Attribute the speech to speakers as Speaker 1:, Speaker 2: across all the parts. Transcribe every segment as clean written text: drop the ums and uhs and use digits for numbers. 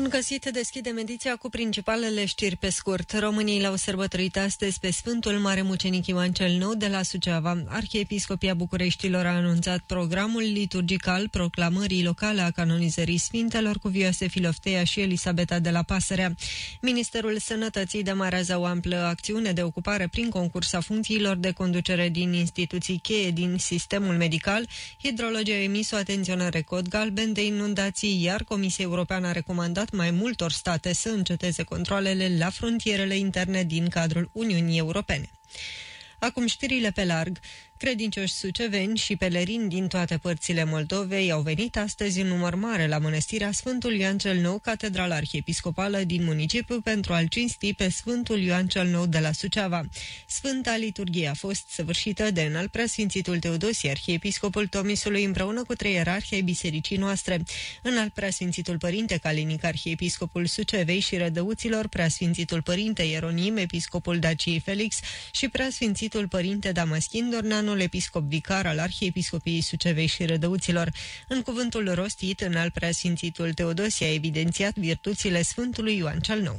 Speaker 1: Bun găsit, deschidem ediția cu principalele știri pe scurt. Românii l-au sărbătorit astăzi pe Sfântul Mare Mucenic Ioan cel Nou de la Suceava. Arhiepiscopia Bucureștilor a anunțat programul liturgical proclamării locale a canonizării Sfintelor Cuvioase Filofteia și Elisabeta de la Pasărea. Ministerul Sănătății demarează o amplă acțiune de ocupare prin concurs a funcțiilor de conducere din instituții cheie din sistemul medical. Hidrologii au emis o atenționare cod galben de inundații, iar Comisia Europeană a recomandat mai multor state să înceteze controalele la frontierele interne din cadrul Uniunii Europene. Acum știrile pe larg. Credincioși suceveni și pelerini din toate părțile Moldovei au venit astăzi în număr mare la mănăstirea Sfântul Ioan cel Nou, catedrala arhiepiscopală din municipiu, pentru a-l cinsti pe Sfântul Ioan cel Nou de la Suceava. Sfânta liturghie a fost săvârșită de Înalt-Preasfințitul Teodosie, arhiepiscopul Tomisului, împreună cu 3 ierarhi ai bisericii noastre. Înalt-Preasfințitul Părinte Calinic, arhiepiscopul Sucevei și Rădăuților, Preasfințitul Părinte Ieronim, episcopul Daciei Felix și Preasfințitul Părinte Damaschin Dorneanu, episcop vicar al Arhiepiscopiei Sucevei și Rădăuților. În cuvântul rostit, Înalt-Preasfințitul Teodosie a evidențiat virtuțile Sfântului Ioan cel Nou.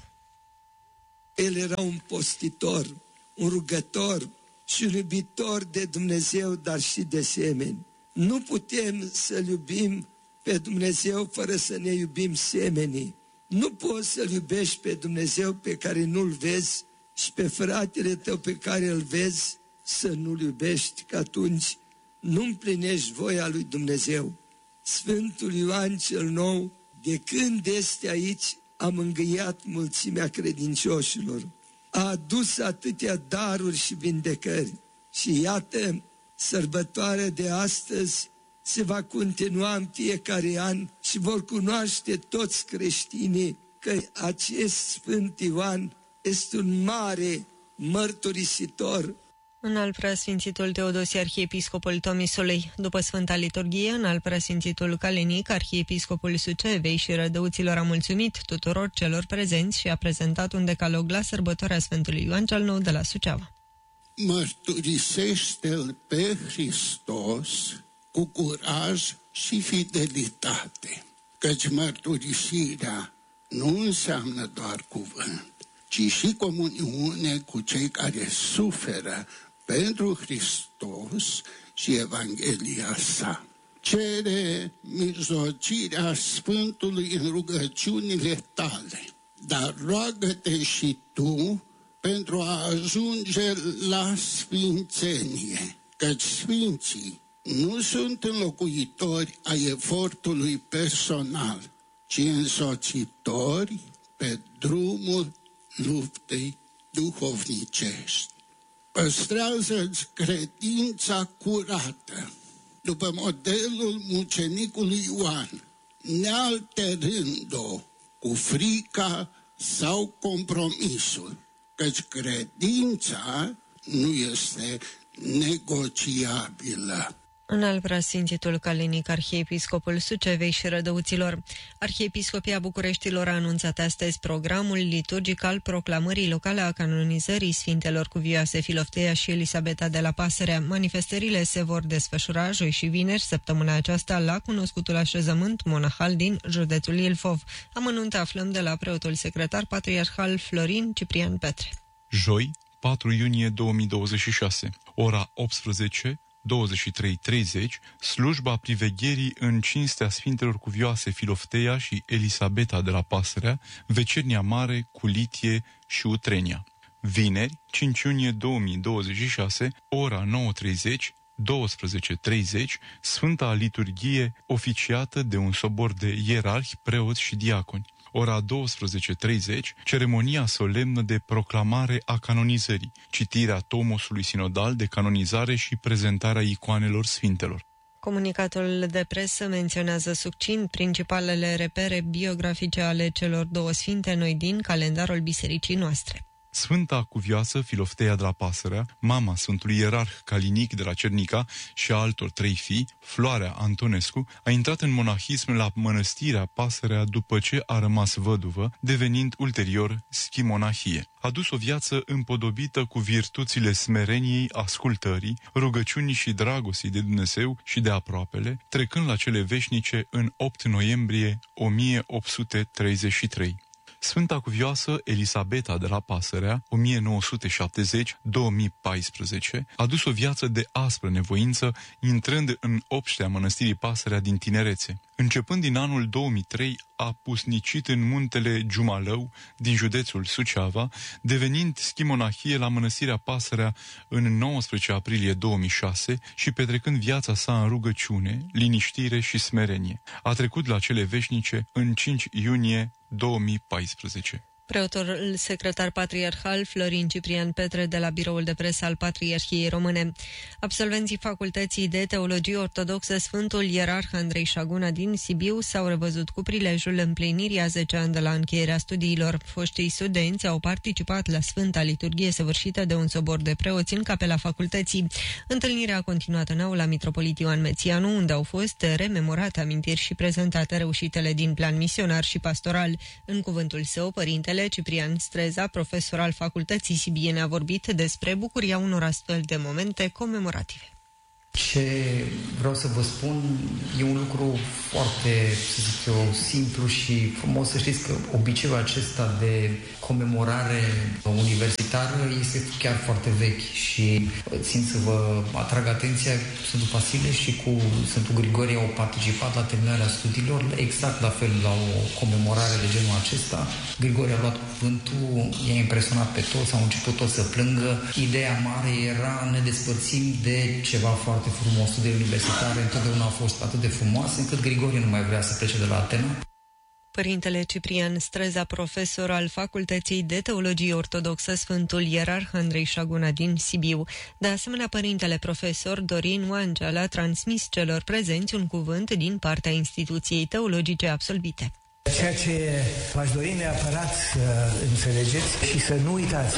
Speaker 2: El era un postitor, un rugător și un iubitor de Dumnezeu, dar și de semeni. Nu putem să-L iubim pe Dumnezeu fără să ne iubim semenii. Nu poți să-L iubești pe Dumnezeu pe care nu-L vezi și pe fratele tău pe care îl vezi să nu-L iubești, că atunci nu împlinești voia lui Dumnezeu. Sfântul Ioan cel Nou, de când este aici, a mângâiat mulțimea credincioșilor, a adus atâtea daruri și vindecări. Și iată, sărbătoarea de astăzi se va continua în fiecare an și vor cunoaște toți creștinii că acest Sfânt Ioan este un mare mărturisitor.
Speaker 1: Înalt-Preasfințitul Teodosie, arhiepiscopul Tomisului. După Sfânta Liturghie, Înalt-Preasfințitul Calinic, arhiepiscopul Sucevei și Rădăuților, a mulțumit tuturor celor prezenți și a prezentat un decalog la sărbătoarea Sfântului Ioan cel Nou de la Suceava.
Speaker 3: Mărturisește-L pe Hristos cu curaj și fidelitate, căci mărturisirea nu înseamnă doar cuvânt, ci și comuniune cu cei care suferă pentru Hristos și Evanghelia sa. Cere mijlocirea Sfântului în rugăciunile tale, dar roagă-te și tu pentru a ajunge la sfințenie, căci sfinții nu sunt înlocuitori ai efortului personal, ci însoțitori pe drumul luptei duhovnicești. Păstrează-ți credința curată, după modelul mucenicului Ioan, nealterând-o cu frica sau compromisul, căci credința nu este negociabilă.
Speaker 1: Înalt-Preasfințitul Calinic, arhiepiscopul Sucevei și Rădăuților. Arhiepiscopia Bucureștilor a anunțat astăzi programul liturgical proclamării locale a canonizării Sfintelor Cuvioase Filofteia și Elisabeta de la Pasărea. Manifestările se vor desfășura joi și vineri săptămâna aceasta la cunoscutul așezământ monahal din județul Ilfov. Amănunte aflăm de la preotul secretar patriarhal Florin Ciprian Petre.
Speaker 4: Joi, 4 iunie 2026, ora 18, 23:30, slujba privegherii în cinstea Sfintelor Cuvioase Filofteia și Elisabeta de la Pasărea, Vecernia Mare cu Litie și Utrenia. Vineri, 5 iunie 2026, ora 9:30, 12:30, Sfânta Liturghie oficiată de un sobor de ierarhi, preoți și diaconi. Ora 12:30, ceremonia solemnă de proclamare a canonizării, citirea tomosului sinodal de canonizare și prezentarea icoanelor sfintelor.
Speaker 1: Comunicatul de presă menționează succint principalele repere biografice ale celor două sfinte noi din calendarul bisericii noastre.
Speaker 4: Sfânta cuvioasă Filofteia de la Pasărea, mama Sfântului Ierarh Calinic de la Cernica și a altor 3 fii, Floarea Antonescu, a intrat în monahism la mănăstirea Pasărea după ce a rămas văduvă, devenind ulterior schimonahie. A dus o viață împodobită cu virtuțile smereniei, ascultării, rugăciunii și dragostii de Dumnezeu și de aproapele, trecând la cele veșnice în 8 noiembrie 1833. Sfânta cuvioasă Elisabeta de la Pasărea, 1970-2014, a dus o viață de aspră nevoință, intrând în obștea mănăstirii Pasărea din tinerețe. Începând din anul 2003, a pusnicit în muntele Giumalău, din județul Suceava, devenind schimonahie la mănăstirea Pasărea în 19 aprilie 2006 și petrecând viața sa în rugăciune, liniștire și smerenie. A trecut la cele veșnice în 5 iunie 2014.
Speaker 1: Preotul secretar patriarhal Florin Ciprian Petre de la Biroul de Presă al Patriarhiei Române. Absolvenții Facultății de Teologie Ortodoxă Sfântul Ierarh Andrei Șaguna din Sibiu s-au revăzut cu prilejul împlinirii a 10 ani de la încheierea studiilor. Foștii studenți au participat la Sfânta Liturghie săvârșită de un sobor de preoți în capela facultății. Întâlnirea a continuat în aula Mitropolit Ioan Mețianu, unde au fost rememorate amintiri și prezentate reușitele din plan misionar și pastoral. În cuvântul său, părintele Ciprian Streza, profesor al Facultății Sibiene, a vorbit despre bucuria unor astfel de momente comemorative.
Speaker 5: Ce vreau să vă spun e un lucru foarte, să zic eu, simplu și frumos. Să știți că obiceiul acesta de comemorare universitară este chiar foarte vechi și țin să vă atrag atenția, Sfântul Vasile și cu Sfântul Grigorie au participat la terminarea studiilor, exact la fel la o comemorare de genul acesta. Grigorie a luat cuvântul, i-a impresionat pe toți, au început toți să plângă. Ideea mare era ne despărțim de ceva foarte frumos. Studiile universitare întotdeauna au fost atât de frumoase încât Grigorie nu mai vrea să plece de la Atena.
Speaker 1: Părintele Ciprian Streza, profesor al Facultății de Teologie Ortodoxă Sfântul Ierarh Andrei Șaguna din Sibiu. De asemenea, părintele profesor Dorin Oangea l-a transmis celor prezenți un cuvânt din partea instituției teologice absolvite.
Speaker 6: Ceea ce v-aș dori neapărat să înțelegeți și să nu uitați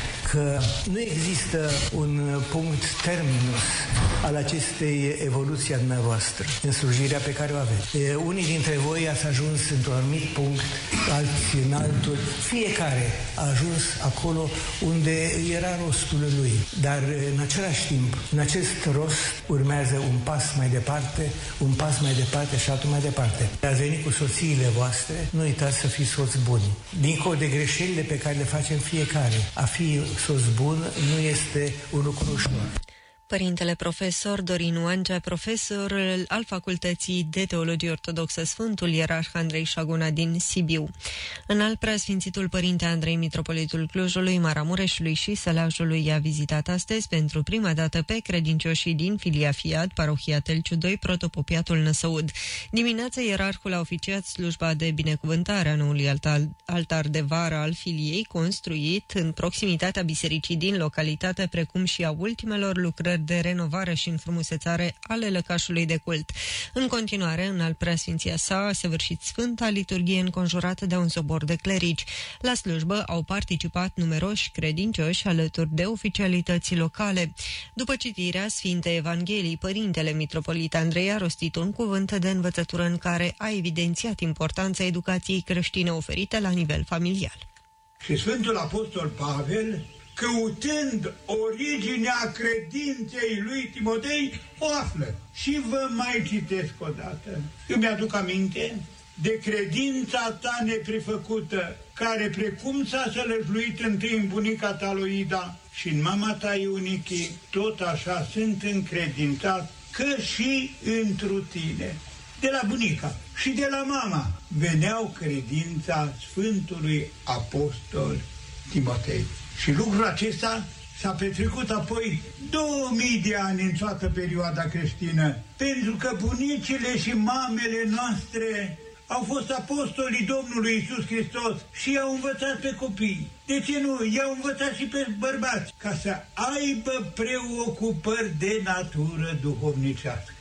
Speaker 6: că nu există un punct terminus al acestei evoluții a dumneavoastră, în slujirea pe care o aveți. Unii dintre voi ați ajuns într-un anumit punct, alții în altul. Fiecare a ajuns acolo unde era rostul lui. Dar în același timp, în acest rost urmează un pas mai departe, un pas mai departe și altul mai departe. Ați venit cu soțiile voastre, nu uitați să fiți soți buni. Dincolo de greșelile pe care le facem fiecare, a fi soț bun nu este un lucru ușor.
Speaker 1: Părintele profesor Dorin Oangea, profesor al Facultății de Teologie Ortodoxă Sfântul Ierarh Andrei Șaguna din Sibiu. Înalt Preasfințitul Părinte Andrei, Mitropolitul Clujului, Maramureșului și Sălajului i-a vizitat astăzi pentru prima dată pe credincioșii din filia Fiat, parohia Telciu 2, protopopiatul Năsăud. Dimineața, ierarhul a oficiat slujba de binecuvântare a noului altar de vară al filiei, construit în proximitatea bisericii din localitate, precum și a ultimelor lucrări de renovare și înfrumusețare ale lăcașului de cult. În continuare, înalt preasfinția sa a săvârșit Sfânta Liturghie înconjurată de un sobor de clerici. La slujbă au participat numeroși credincioși alături de oficialități locale. După citirea Sfintei Evangheliei, părintele mitropolit Andrei a rostit un cuvânt de învățătură în care a evidențiat importanța educației creștine oferite la nivel familial.
Speaker 7: Și Sfântul Apostol Pavel, căutând originea credinței lui Timotei, o află. Și vă mai citesc o dată. Îmi aduc aminte de credința ta neprefăcută, care precum s-a sălășluit întâi în bunica ta Loida și în mama ta Iunichii, tot așa sunt încredințat că și întru tine. De la bunica și de la mama veneau credința Sfântului Apostol Timotei. Și lucrul acesta s-a petrecut apoi 2000 de ani în toată perioada creștină, pentru că bunicile și mamele noastre au fost apostolii Domnului Iisus Hristos și i-au învățat pe copii. De ce nu? I-au învățat și pe bărbați, ca să aibă preocupări de natură duhovnicească.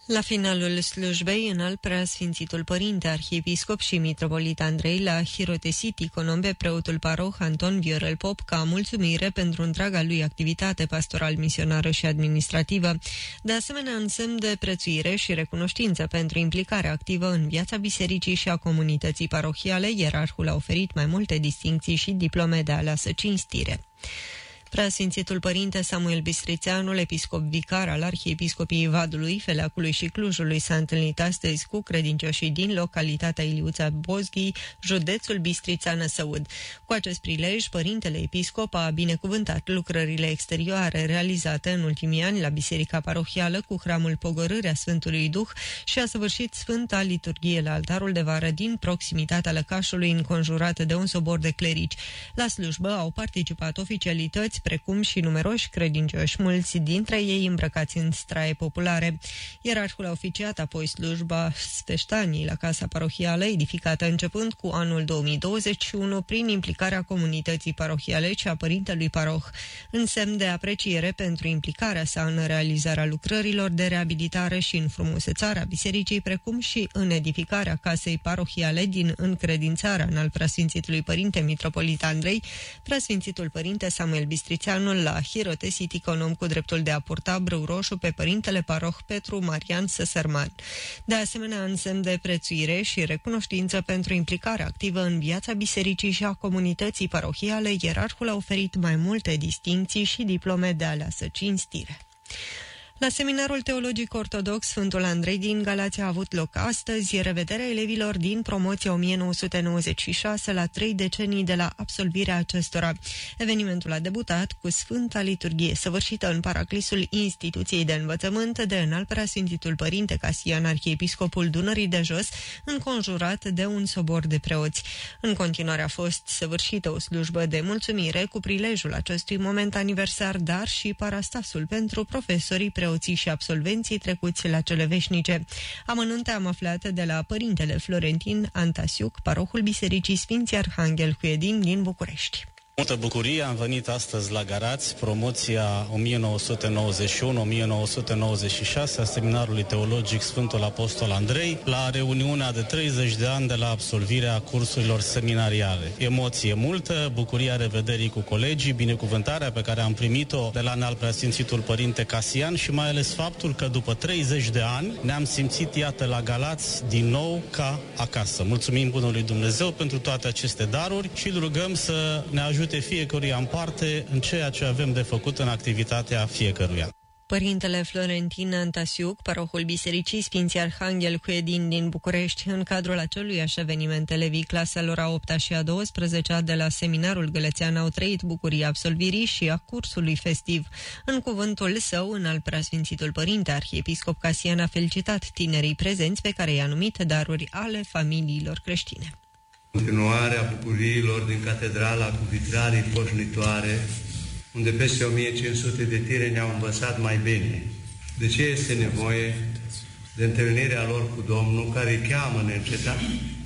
Speaker 1: La finalul slujbei, înalt preasfințitul părinte, arhiepiscop și mitropolit Andrei l-a hirotesit iconombe preotul paroh Anton Viorel Pop ca mulțumire pentru întreaga lui activitate pastoral-misionară și administrativă. De asemenea, în semn de prețuire și recunoștință pentru implicarea activă în viața bisericii și a comunității parohiale, ierarhul a oferit mai multe distincții și diplome de aleasă cinstire. Preasfințitul părinte Samuel Bistrițeanul, episcop vicar al Arhiepiscopiei Vadului, Feleacului și Clujului, s-a întâlnit astăzi cu credincioșii din localitatea Iliuța Bozghii, județul Bistrița-Năsăud. Cu acest prilej, părintele episcop a binecuvântat lucrările exterioare realizate în ultimii ani la Biserica Parohială cu hramul Pogorârea Sfântului Duh și a săvârșit Sfânta Liturghie la altarul de vară din proximitatea lăcașului, înconjurat de un sobor de clerici. La slujbă au participat oficialități precum și numeroși credincioși, mulți dintre ei îmbrăcați în straie populare. Ierarhul a oficiat apoi slujba sfeștanii la Casa Parohială, edificată începând cu anul 2021 prin implicarea comunității parohiale și a părintelui paroh, în semn de apreciere pentru implicarea sa în realizarea lucrărilor de reabilitare și înfrumusețarea bisericii, precum și în edificarea Casei Parohiale din încredințarea în al preasfințitului părinte mitropolit Andrei. Preasfințitul părinte Samuel Bistrițeanul l-a hirotesit iconom cu dreptul de a purta brâu roșu pe părintele paroh Petru Marian Săsărman. De asemenea, în semn de prețuire și recunoștință pentru implicarea activă în viața bisericii și a comunității parohiale, ierarhul a oferit mai multe distincții și diplome de aleasă cinstire. La Seminarul Teologic Ortodox Sfântul Andrei din Galați a avut loc astăzi revederea elevilor din promoția 1996 la 3 decenii de la absolvirea acestora. Evenimentul a debutat cu Sfânta Liturghie, săvârșită în paraclisul instituției de învățământ de înalt preasfințitul părinte Casian, arhiepiscopul Dunării de Jos, înconjurat de un sobor de preoți. În continuare a fost săvârșită o slujbă de mulțumire cu prilejul acestui moment aniversar, dar și parastasul pentru profesorii, preoții și absolvenții trecuți la cele veșnice. Amănunte am aflat de la părintele Florentin Antasiuc, parohul Bisericii Sfinții Arhanghel Huedin din București.
Speaker 8: Multă bucurie, am venit astăzi la Galați, promoția 1991-1996 a Seminarului Teologic Sfântul Apostol Andrei, la reuniunea de 30 de ani de la absolvirea cursurilor seminariale. Emoție multă, bucuria revederii cu colegii, binecuvântarea pe care am primit-o de la înalt preasfințitul părinte Casian și mai ales faptul că după 30 de ani ne-am simțit, iată, la Galați din nou ca acasă. Mulțumim Bunului Dumnezeu pentru toate aceste daruri și îl rugăm să ne ajute fiecăruia în parte în ceea ce avem de făcut în activitatea fiecăruia.
Speaker 1: Părintele Florentin Antasiuc, parohul Bisericii Sfinții Arhanghel Huedin din București, în cadrul aceluiași eveniment, elevii claselor a 8-a și a 12-a de la Seminarul Gălățean au trăit bucuria absolvirii și a cursului festiv. În cuvântul său, înalt preasfințitul părinte arhiepiscop Casian a felicitat tinerii prezenți, pe care i-a numit daruri ale familiilor creștine.
Speaker 9: Continuarea bucuriilor din catedrala cu vitralii poșnitoare, unde peste 1500 de tineri ne-au învățat mai bine de ce este nevoie de întâlnirea lor cu Domnul, care îi cheamă neîncetat.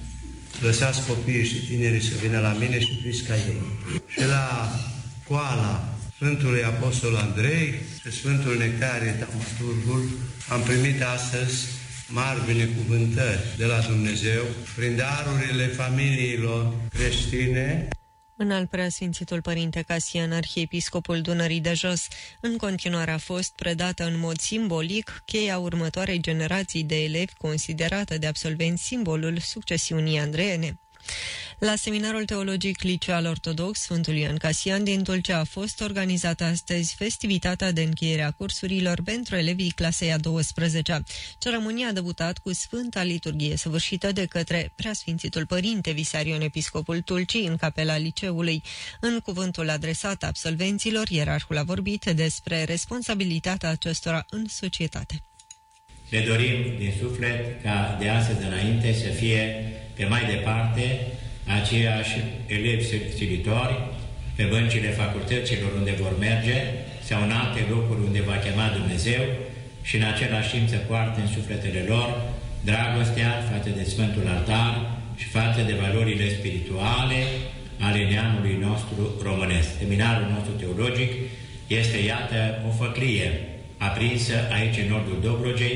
Speaker 9: Lăsați copiii și tinerii să vină la mine și fiți ca ei. Și la școala Sfântului Apostol Andrei și Sfântul Nectarie Taumaturgul am primit astăzi mari binecuvântări de la Dumnezeu prin darurile familiilor creștine.
Speaker 1: Înalt preasfințitul părinte Casian, arhiepiscopul Dunării de Jos, în continuare a fost predată în mod simbolic cheia următoarei generații de elevi, considerată de absolvenți simbolul succesiunii andreene. La Seminarul Teologic Liceal Ortodox Sfântul Ioan Casian din Tulcea a fost organizată astăzi festivitatea de încheiere a cursurilor pentru elevii clasei a 12-a. Ceremonia a debutat cu Sfânta Liturghie, săvârșită de către preasfințitul părinte Visarion, episcopul Tulcii, în capela liceului. În cuvântul adresat absolvenților, ierarhul a vorbit despre responsabilitatea acestora în societate.
Speaker 10: Le dorim din suflet ca de astăzi înainte să fie pe mai departe aceiași elevi silitori pe băncile facultăților unde vor merge sau în alte locuri unde va chema Dumnezeu și în același timp să poarte în sufletele lor dragostea față de Sfântul Altar și față de valorile spirituale ale neamului nostru românesc. Seminarul nostru teologic este, iată, o făclie aprinsă aici în nordul Dobrogei,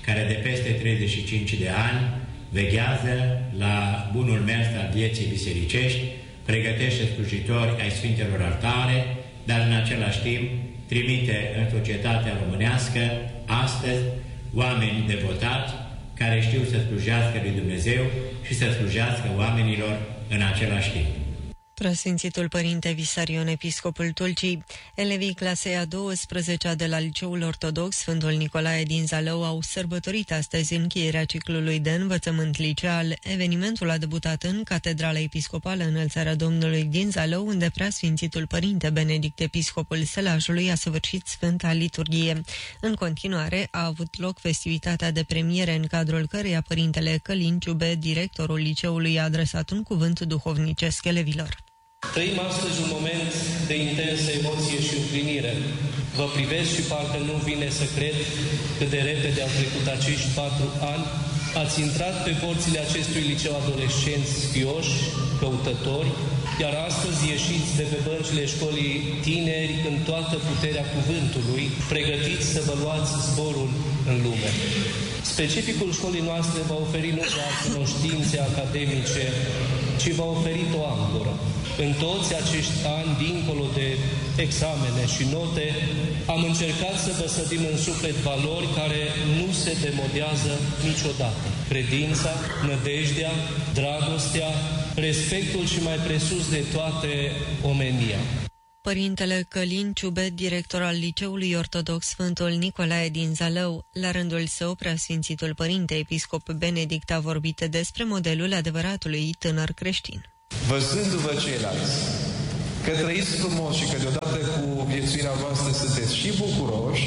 Speaker 10: care de peste 35 de ani veghează la bunul mers al vieții bisericești, pregătește slujitori ai Sfintelor Altare, dar în același timp trimite în societatea românească astăzi oameni devotați care știu să slujească lui Dumnezeu și să slujească oamenilor în același timp.
Speaker 1: Preasfințitul Părinte Visarion, episcopul Tulcii, elevii clasei a 12-a de la Liceul Ortodox Sfântul Nicolae din Zalău au sărbătorit astăzi încheierea ciclului de învățământ liceal. Evenimentul a debutat în Catedrala Episcopală Înălțarea Domnului din Zalău, unde Preasfințitul Părinte Benedict, episcopul Sălajului, a săvârșit Sfânta Liturghie. În continuare a avut loc festivitatea de premiere, în cadrul căreia Părintele Călin Ciube, directorul liceului, a adresat un cuvânt duhovnicesc elevilor.
Speaker 11: Trăim astăzi un moment de intensă emoție și împlinire. Vă privesc și parcă nu vine să cred cât de repede au trecut acești 4 ani. Ați intrat pe porțile acestui liceu adolescenți spioși, căutători, iar astăzi ieșiți de pe băncile școlii tineri în toată puterea cuvântului, pregătiți să vă luați zborul în lume. Specificul școlii noastre va oferi nu doar cunoștințe academice, ci va oferi o ancoră. În toți acești ani, dincolo de examene și note, am încercat să vă sădim în suflet valori care nu se demodează niciodată. Credința, nădejdea, dragostea, respectul și mai presus de toate, omenia.
Speaker 1: Părintele Călin Ciube, director al Liceului Ortodox Sfântul Nicolae din Zalău, la rândul său, Preasfințitul Părinte Episcop Benedict a vorbit despre modelul adevăratului tânăr creștin.
Speaker 12: Văzându-vă ceilalți că trăiți frumos și că deodată cu viețuirea voastră sunteți și bucuroși,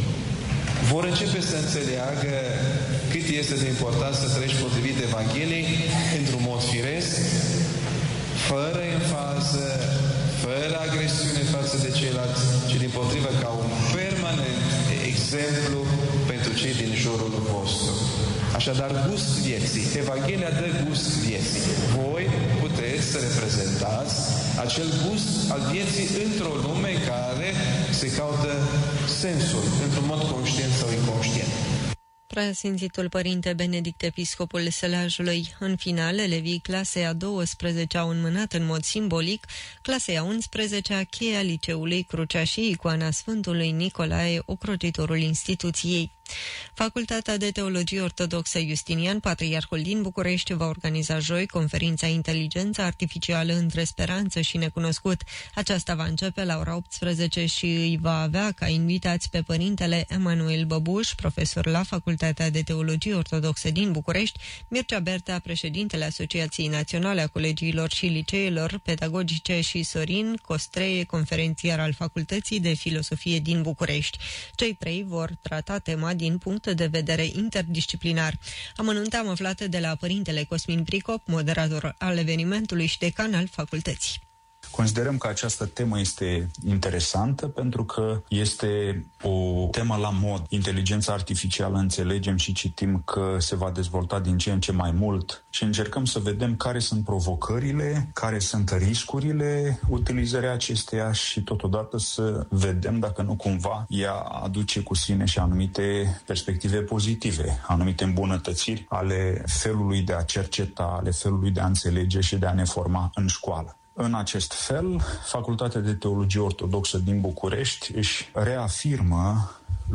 Speaker 12: vor începe să înțeleagă cât este de important să trăiești potrivit Evangheliei, într-un mod firesc, fără enfază, fără agresiune față de ceilalți, ci dimpotrivă ca un permanent exemplu pentru cei din jurul vostru. Așadar, gust vieții. Evanghelia dă gust vieții. Voi puteți să reprezentați acel gust al vieții într-o lume care se caută sensul, într-un mod conștient sau inconștient.
Speaker 1: Preasfințitul Părinte Benedict, episcopul Sălajului. În final, elevii clasei a 12 au înmânat în mod simbolic clasei a 11-a cheia liceului, crucea și icoana Sfântului Nicolae, ocrotitorul instituției. Facultatea de Teologie Ortodoxă Justinian, Patriarhul din București, va organiza joi conferința Inteligența Artificială între Speranță și Necunoscut. Aceasta va începe la ora 18 și îi va avea ca invitați pe Părintele Emanuel Băbuș, profesor la Facultatea de Teologie Ortodoxă din București, Mircea Bertea, președintele Asociației Naționale a Colegiilor și Liceelor Pedagogice, și Sorin Costreie, conferențiar al Facultății de Filosofie din București. Cei trei vor trata tema din punct de vedere interdisciplinar. Amănunte am aflat de la Părintele Cosmin Pricop, moderator al evenimentului și decan al facultății.
Speaker 13: Considerăm că această temă este interesantă pentru că este o temă la mod. Inteligența artificială, înțelegem și citim că se va dezvolta din ce în ce mai mult și încercăm să vedem care sunt provocările, care sunt riscurile utilizării acesteia și totodată să vedem dacă nu cumva ea aduce cu sine și anumite perspective pozitive, anumite îmbunătățiri ale felului de a cerceta, ale felului de a înțelege și de a ne forma în școală. În acest fel, Facultatea de Teologie Ortodoxă din București își reafirmă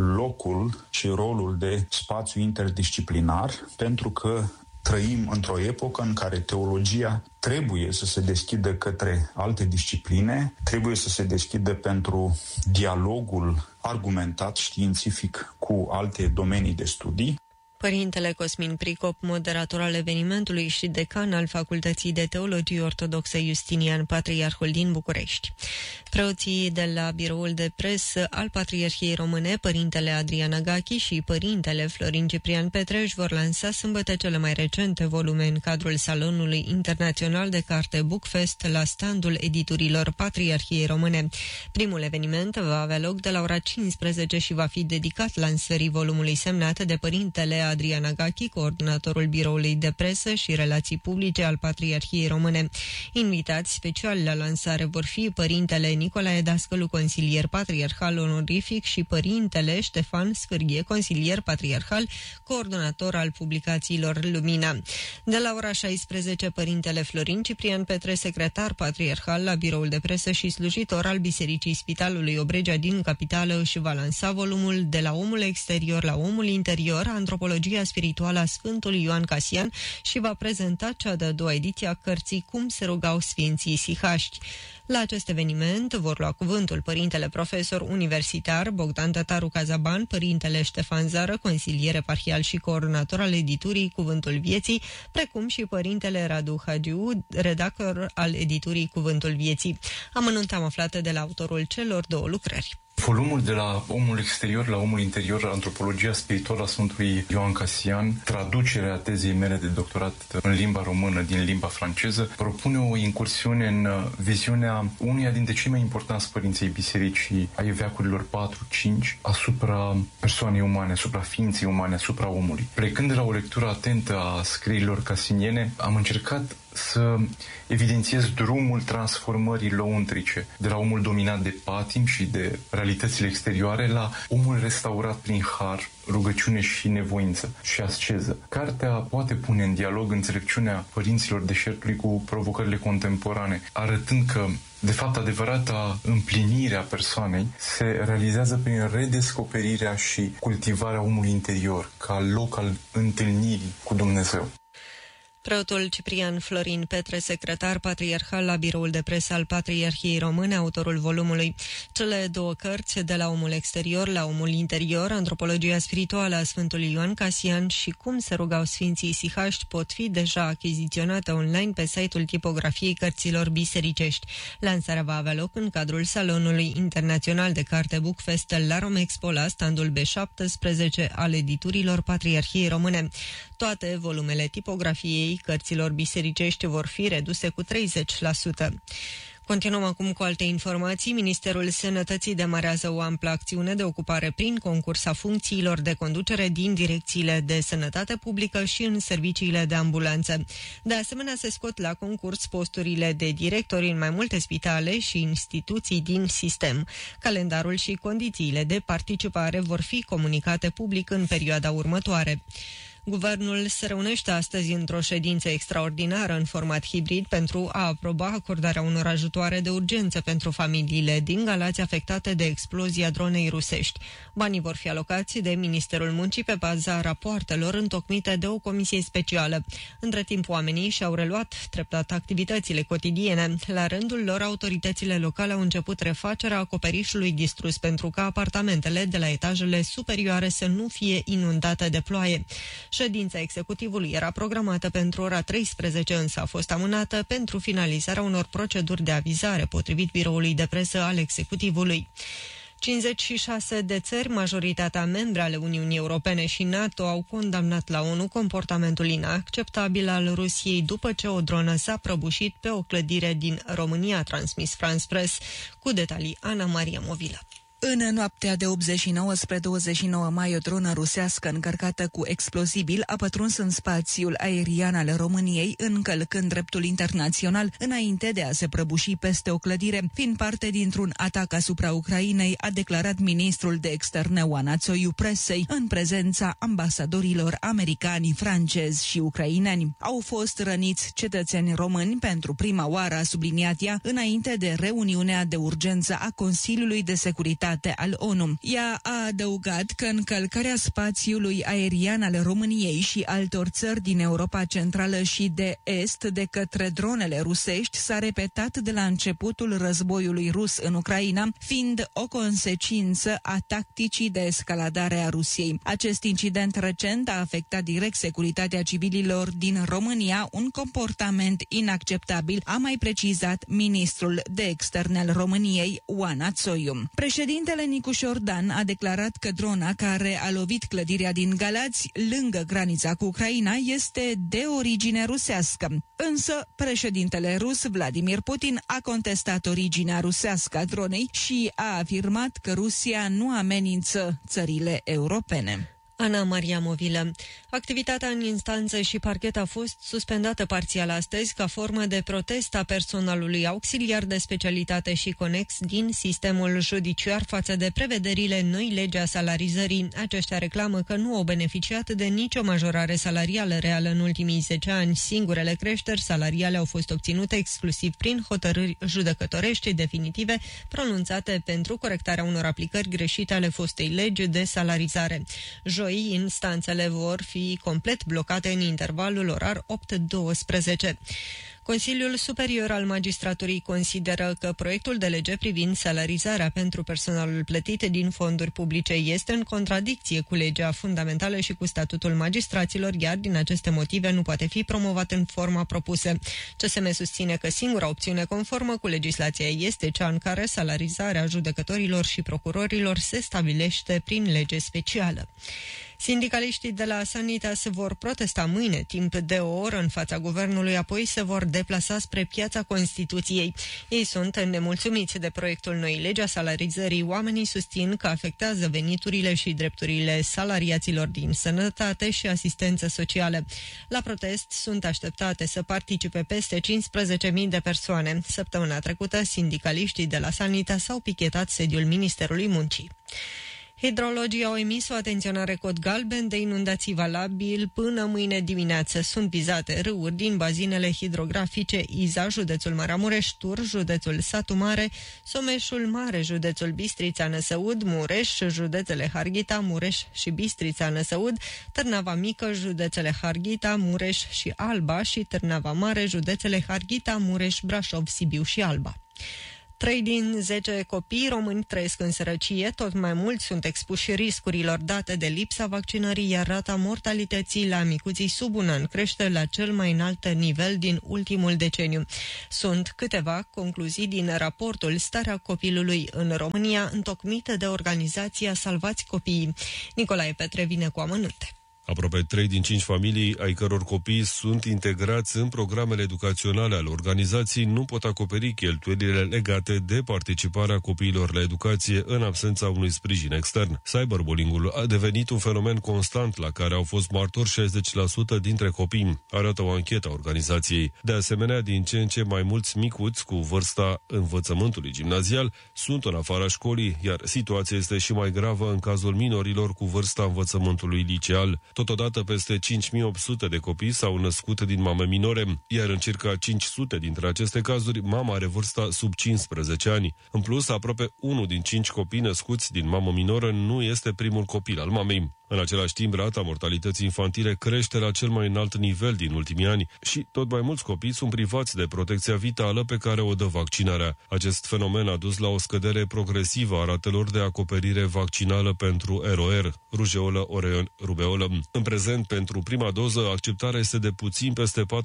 Speaker 13: locul și rolul de spațiu interdisciplinar, pentru că trăim într-o epocă în care teologia trebuie să se deschidă către alte discipline, trebuie să se deschidă pentru dialogul argumentat științific cu alte domenii de studii.
Speaker 1: Părintele Cosmin Pricop, moderator al evenimentului și decan al Facultății de Teologie Ortodoxă Justinian, Patriarhul din București. Preoții de la biroul de presă al Patriarhiei Române, Părintele Adrian Agachi și Părintele Florin Ciprian Petre, își vor lansa sâmbătă cele mai recente volume în cadrul Salonului Internațional de Carte Bookfest la standul editurilor Patriarhiei Române. Primul eveniment va avea loc de la ora 15 și va fi dedicat lansării volumului semnat de Părintele Adrian Agachi, coordonatorul biroului de presă și relații publice al Patriarhiei Române. Invitați speciali la lansare vor fi părintele Nicolae Dascălu, consilier patriarhal onorific, și părintele Ștefan Sfârghie, consilier patriarhal, coordonator al publicațiilor Lumina. De la ora 16, părintele Florin Ciprian Petre, secretar patriarhal la biroul de presă și slujitor al Bisericii Spitalului Obregea din capitală, își va lansa volumul De la omul exterior la omul interior, antropologia spirituală a Sfântului Ioan Casian, și va prezenta cea de-a doua ediție a cărții Cum se rugau Sfinții Sihaști. La acest eveniment vor lua cuvântul părintele profesor universitar Bogdan Tătaru Cazaban, părintele Ștefan Zară, consilier eparhial și coordonator al editurii Cuvântul Vieții, precum și părintele Radu Hagiu, redactor al editurii Cuvântul Vieții. Amănunte am aflat de la autorul celor două lucrări.
Speaker 4: Volumul De la omul exterior la omul interior, antropologia spirituală a Sfântului Ioan Casian, traducerea tezei mele de doctorat în limba română din limba franceză, propune o incursiune în viziunea uneia dintre cei mai importanți părinții bisericii ai veacurilor 4-5 asupra persoanei umane, asupra ființei umane, asupra omului. Plecând de la o lectură atentă a scrierilor casiniene, am încercat să evidențiez drumul transformării lăuntrice, de la omul dominat de patim și de realitățile exterioare la omul restaurat prin har, rugăciune și nevoință și asceză. Cartea poate pune în dialog înțelepciunea părinților deșertului cu provocările contemporane, arătând că, de fapt, adevărata împlinire a persoanei se realizează prin redescoperirea și cultivarea omului interior, ca loc al întâlnirii cu Dumnezeu.
Speaker 1: Preotul Ciprian Florin Petre, secretar patriarhal la biroul de presă al Patriarhiei Române, autorul volumului. Cele două cărți, De la omul exterior la omul interior, antropologia spirituală a Sfântului Ioan Casian și Cum se rugau Sfinții Sihaști, pot fi deja achiziționate online pe site-ul tipografiei cărților bisericești. Lansarea va avea loc în cadrul Salonului Internațional de Carte Bookfest la Romexpo, la standul B17 al editurilor Patriarhiei Române. Toate volumele tipografiei cărților bisericești vor fi reduse cu 30%. Continuăm acum cu alte informații. Ministerul Sănătății demarează o amplă acțiune de ocupare prin concurs a funcțiilor de conducere din direcțiile de sănătate publică și în serviciile de ambulanță. De asemenea, se scot la concurs posturile de directori în mai multe spitale și instituții din sistem. Calendarul și condițiile de participare vor fi comunicate public în perioada următoare. Guvernul se reunește astăzi într-o ședință extraordinară în format hibrid pentru a aproba acordarea unor ajutoare de urgență pentru familiile din Galați afectate de explozia dronei rusești. Banii vor fi alocați de Ministerul Muncii pe baza rapoartelor întocmite de o comisie specială. Între timp, oamenii și-au reluat treptat activitățile cotidiene. La rândul lor, autoritățile locale au început refacerea acoperișului distrus pentru ca apartamentele de la etajele superioare să nu fie inundate de ploaie. Ședința executivului era programată pentru ora 13, însă a fost amânată pentru finalizarea unor proceduri de avizare, potrivit biroului de presă al executivului. 56 de țări, majoritatea membre ale Uniunii Europene și NATO, au condamnat la ONU comportamentul inacceptabil al Rusiei după ce o dronă s-a prăbușit pe o clădire din România, a transmis France Press. Cu detalii, Ana Maria Movilă.
Speaker 14: În noaptea de 89 spre 29 mai, o dronă rusească încărcată cu explozibil a pătruns în spațiul aerian al României, încălcând dreptul internațional, înainte de a se prăbuși peste o clădire, fiind parte dintr-un atac asupra Ucrainei, a declarat ministrul de externe Oana Țoiu presei, în prezența ambasadorilor americani, francezi și ucraineni. Au fost răniți cetățeni români pentru prima oară, a subliniat ea, înainte de reuniunea de urgență a Consiliului de Securitate al ONU. Ea a adăugat că încălcarea spațiului aerian al României și altor țări din Europa Centrală și de Est de către dronele rusești s-a repetat de la începutul războiului rus în Ucraina, fiind o consecință a tacticii de escaladare a Rusiei. Acest incident recent a afectat direct securitatea civililor din România, un comportament inacceptabil, a mai precizat ministrul de externe al României, Oana Țoiu. Președintele Nicușor Dan a declarat că drona care a lovit clădirea din Galați, lângă granița cu Ucraina, este de origine rusească. Însă, președintele rus Vladimir Putin a contestat originea rusească a dronei și a afirmat că Rusia nu amenință țările europene.
Speaker 1: Ana Maria Movilă. Activitatea în instanță și parchet a fost suspendată parțial astăzi ca formă de protest a personalului auxiliar de specialitate și conex din sistemul judiciar față de prevederile noi legi a salarizării. Aceștia reclamă că nu au beneficiat de nicio majorare salarială reală în ultimii 10 ani. Singurele creșteri salariale au fost obținute exclusiv prin hotărâri judecătorești definitive pronunțate pentru corectarea unor aplicări greșite ale fostei legi de salarizare. Joi, instanțele vor fi complet blocate în intervalul orar 8-12. Consiliul Superior al Magistraturii consideră că proiectul de lege privind salarizarea pentru personalul plătit din fonduri publice este în contradicție cu legea fundamentală și cu statutul magistraților, iar din aceste motive nu poate fi promovat în forma propusă. CSM susține că singura opțiune conformă cu legislația este cea în care salarizarea judecătorilor și procurorilor se stabilește prin lege specială. Sindicaliștii de la Sanitas vor protesta mâine timp de o oră în fața guvernului, apoi se vor deplasa spre Piața Constituției. Ei sunt nemulțumiți de proiectul noi legi a salarizării. Oamenii susțin că afectează veniturile și drepturile salariaților din sănătate și asistență socială. La protest sunt așteptate să participe peste 15.000 de persoane. Săptămâna trecută, sindicaliștii de la Sanitas au pichetat sediul Ministerului Muncii. Hidrologii au emis o atenționare cod galben de inundații valabil până mâine dimineață. Sunt vizate râuri din bazinele hidrografice Iza, județul Maramureș, Tur, județul Satu Mare, Someșul Mare, județul Bistrița-Năsăud, Mureș, județele Harghita, Mureș și Bistrița-Năsăud, Târnava Mică, județele Harghita, Mureș și Alba și Târnava Mare, județele Harghita, Mureș, Brașov, Sibiu și Alba. 3 din 10 copii români trăiesc în sărăcie, tot mai mulți sunt expuși riscurilor date de lipsa vaccinării, iar rata mortalității la micuții sub un an crește la cel mai înalt nivel din ultimul deceniu. Sunt câteva concluzii din raportul Starea copilului în România, întocmit de organizația Salvați Copiii. Nicolae Petre vine cu amănunte.
Speaker 15: Aproape 3 din 5 familii ai căror copii sunt integrați în programele educaționale ale organizației nu pot acoperi cheltuielile legate de participarea copiilor la educație în absența unui sprijin extern. Cyberbullying-ul a devenit un fenomen constant la care au fost martori 60% dintre copii, arată o anchetă a organizației. De asemenea, din ce în ce mai mulți micuți cu vârsta învățământului gimnazial sunt în afara școlii, iar situația este și mai gravă în cazul minorilor cu vârsta învățământului liceal. Totodată, peste 5.800 de copii s-au născut din mame minore, iar în circa 500 dintre aceste cazuri, mama are vârsta sub 15 ani. În plus, aproape 1 din 5 copii născuți din mamă minoră nu este primul copil al mamei. În același timp, rata mortalității infantile crește la cel mai înalt nivel din ultimii ani și tot mai mulți copii sunt privați de protecția vitală pe care o dă vaccinarea. Acest fenomen a dus la o scădere progresivă a ratelor de acoperire vaccinală pentru ROR, rujeolă, oreon, rubeolă. În prezent, pentru prima doză, acceptarea este de puțin peste 47%.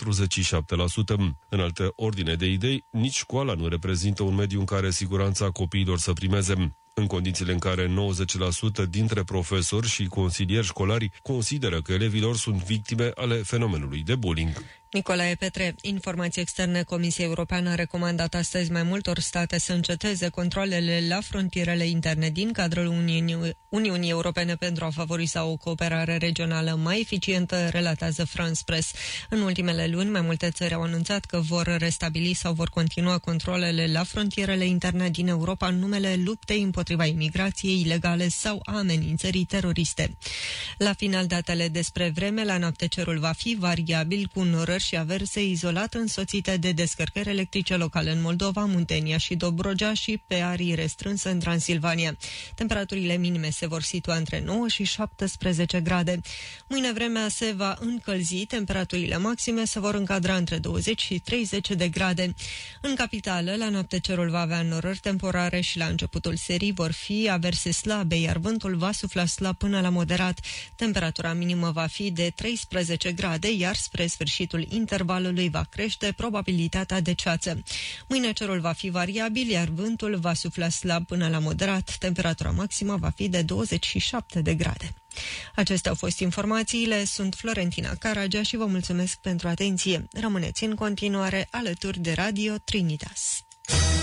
Speaker 15: În altă ordine de idei, nici școala nu reprezintă un mediu în care siguranța copiilor să primeze. În condițiile în care 90% dintre profesori și consilieri școlari consideră că elevilor sunt victime ale fenomenului de bullying.
Speaker 1: Nicolae Petre, informații externe. Comisia Europeană a recomandat astăzi mai multor state să înceteze controalele la frontierele interne din cadrul Uniunii Europene pentru a favoriza o cooperare regională mai eficientă, relatează France Press. În ultimele luni, mai multe țări au anunțat că vor restabili sau vor continua controalele la frontierele interne din Europa în numele luptei împotriva imigrației ilegale sau a amenințării teroriste. La final, datele despre vreme la noapte cerul va fi variabil, cu norări și averse izolat însoțite de descărcări electrice locale în Moldova, Muntenia și Dobrogea și pe arii restrânse în Transilvania. Temperaturile minime se vor situa între 9 și 17 grade. Mâine vremea se va încălzi, temperaturile maxime se vor încadra între 20 și 30 de grade. În capitală, la noapte cerul va avea norări temporare și la începutul serii vor fi averse slabe, iar vântul va sufla slab până la moderat. Temperatura minimă va fi de 13 grade, iar spre sfârșitul intervalului va crește probabilitatea de ceață. Mâine cerul va fi variabil, iar vântul va sufla slab până la moderat. Temperatura maximă va fi de 27 de grade. Acestea au fost informațiile. Sunt Florentina Caragea și vă mulțumesc pentru atenție. Rămâneți în continuare alături de Radio Trinitas.